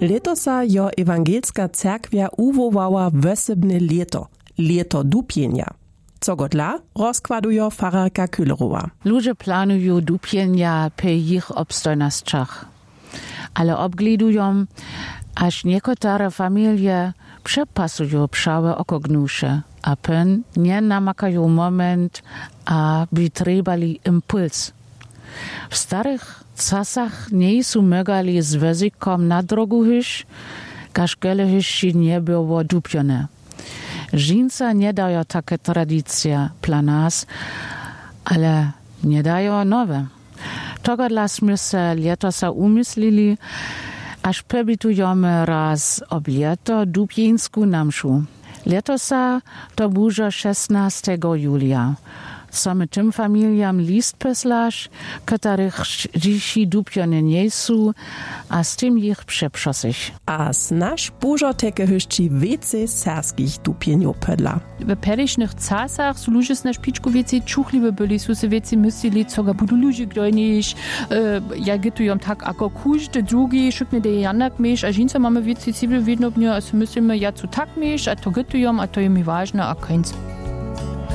Letosa jo ewangelska cerkwia uwołała wesebne leto dupienia. Co godla rozkładujo fararka Küllerowa. Ludzie planują dupienia pe ich obstojnościach, ale obglidują, aż niektóre familie przepasują pszałe okognusze, a pen nie namakają moment, a by trebali impuls. W starych czasach nie są mogali z wezykom na drogu hysz, każ gele hysz nie było dupione. Żinca nie dają takie tradycje dla nas, ale nie dają nowe. Tego dlaśmy se letosa umyslili, aż pobitujemy raz ob leto dupieńsku namszu. Letosa to będzie 16 julia. Some tym familiam list peslasz, których dziś dupione nie są, a z tym ich przeprzosych. A znasz bużo teke hyszci więcej serskich dupieniu pedla. W perešnych czasach są ludzie na szpiczku więcej czuchliwe byli, są se więcej myśleli, co ga budu ludzie gdojnisz, ja gytują tak, ako każdy drugi, szuknie de janak miesz, a żinca mamy więcej cywil widnobnie, a so myślimy, ja co tak miesz, a to gytują, a to je mi ważne, a keins.